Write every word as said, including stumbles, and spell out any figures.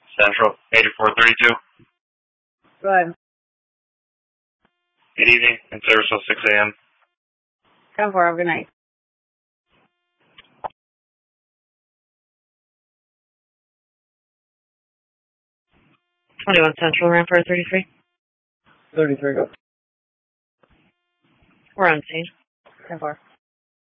Central, eighty-four thirty-two. Go ahead. Good evening, in service till six a.m. ten four, have a good night. twenty-one Central, Rampart thirty-three. thirty-three, go. We're on scene. ten four.